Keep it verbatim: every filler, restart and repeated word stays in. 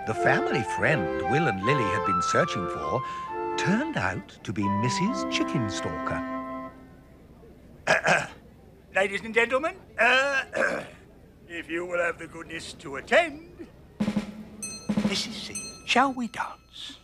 The family friend Will and Lily had been searching for turned out to be Missus Chickenstalker. Ladies and gentlemen, uh, if you will have the goodness to attend. Missus C, shall we dance?